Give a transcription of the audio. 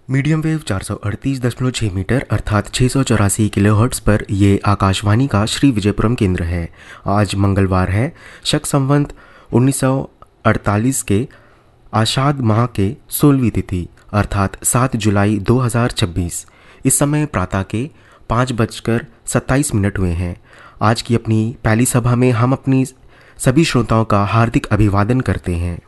Medium wave 438.6 metre अर्थात 684 kilohertz पर ये आकाशवाणी का श्री विजयपुरम केंद्र है। आज मंगलवार है, शक संवत 1948 के आषाढ़ माह के 16वीं तिथि अर्थात 7 जुलाई 2026। इस समय प्रातः के 5:27 हुए हैं। आज की अपनी पहली सभा में हम अपनी सभी श्रोताओं का हार्दिक अभिवादन करते हैं।